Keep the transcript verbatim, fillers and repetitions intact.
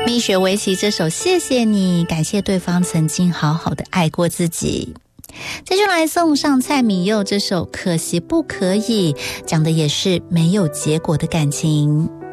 蜜雪薇琪这首谢谢你，感谢对方曾经好好的爱过自己。接下来送上蔡敏佑这首可惜不可以，讲的也是没有结果的感情。